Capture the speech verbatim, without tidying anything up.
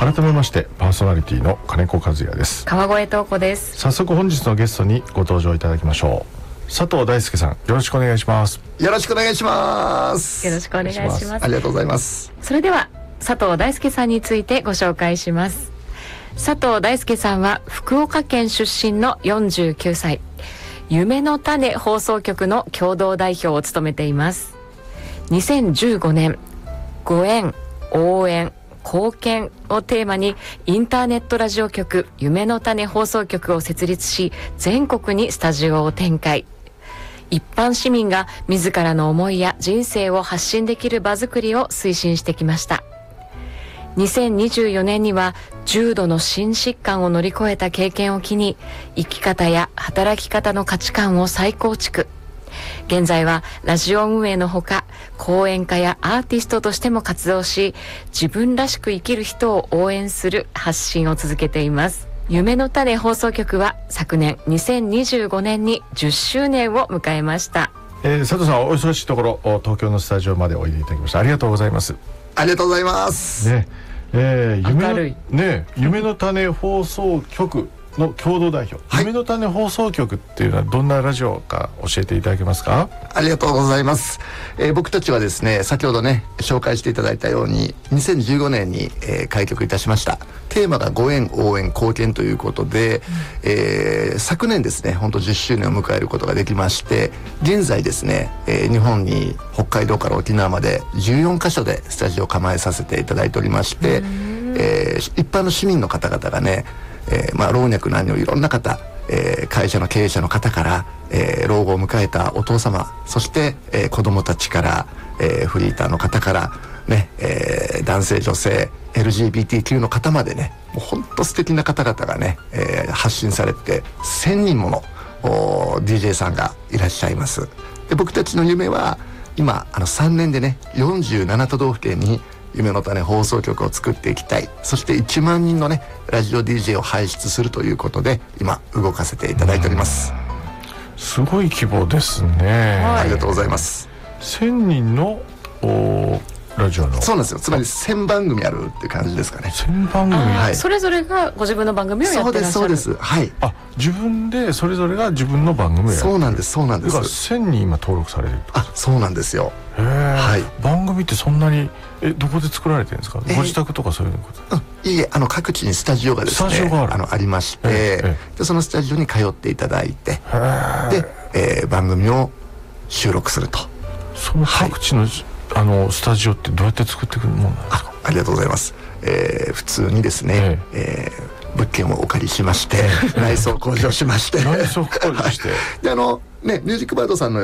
改めましてパーソナリティの金子和也です。 川越東子です。 早速本日のゲストにご登場いただきましょう。佐藤大輔さん、よろしくお願いします。 よろしくお願いします。 よろしくお願いします。 ありがとうございます。 それでは佐藤大輔さんについてご紹介します。佐藤大輔さんは福岡県出身のよんじゅうきゅうさい、夢の種放送局の共同代表を務めています。にせんじゅうごねん、ご縁、応援、貢献をテーマにインターネットラジオ局夢の種放送局を設立し、全国にスタジオを展開。一般市民が自らの思いや人生を発信できる場づくりを推進してきました。にせんにじゅうよねんには重度の心疾患を乗り越えた経験を機に、生き方や働き方の価値観を再構築。現在はラジオ運営のほか、講演家やアーティストとしても活動し、自分らしく生きる人を応援する発信を続けています。夢の種放送局は昨年にせんにじゅうごねんにじゅっしゅうねんを迎えました。 えー、佐藤さん、お忙しいところ東京のスタジオまでおいでいただきました。ありがとうございます。 ありがとうございます。 ね、えー、夢の明るいね、夢の種放送局の共同代表、はい、夢の種放送局っていうのはどんなラジオか教えていただけますか？ ありがとうございます。えー、僕たちはですね、先ほどね紹介していただいたようににせんじゅうごねんに、えー、開局いたしました。テーマがご縁、応援、貢献ということで、うんえー、昨年ですね、本当じゅっしゅうねんを迎えることができまして、現在ですね、えー、日本に北海道から沖縄までじゅうよんかしょでスタジオを構えさせていただいておりまして、えー、一般の市民の方々がね、えーまあ、老若男女いろんな方、えー、会社の経営者の方から、えー、老後を迎えたお父様、そして、えー、子供たちから、えー、フリーターの方から、ねえー、男性女性 エルジービーティーキュー の方までね、もう本当素敵な方々がね、えー、発信されてせんにんもの ディージェー さんがいらっしゃいます。で僕たちの夢は今あのさんねんでねよんじゅうななとどうふけんに夢の種放送局を作っていきたい。そしていちまんにんのねラジオ ディージェー を輩出するということで今動かせていただいております。 すごい規模ですね、 はい、ありがとうございます。 せんにんのおラジオの、 そうなんですよ。つまりせんばんぐみあるっていう感じですかね。 せんばんぐみ、 はい、それぞれがご自分の番組をやってらっしゃる。 そうですそうです。はい。 あ、自分でそれぞれが自分の番組をやる。 そうなんですそうなんです。 だからせんにん今登録されてると。 あ、そうなんですよ。 へえ、 はい。 番組ってそんなにえどこで作られてるんですか？ えー、 ご自宅とかそういうこと？ うん、いいえ、あの各地にスタジオがですね、 スタジオがある、 あのありまして、えーえー、でそのスタジオに通っていただいて、で、えー、番組を収録すると。 その各地の、はい、あのスタジオってどうやって作ってくるものなんですか？ あ, ありがとうございます。えー、普通にですね、えええー、物件をお借りしまして内装工事をしまして内装工事してであのねミュージックバードさんの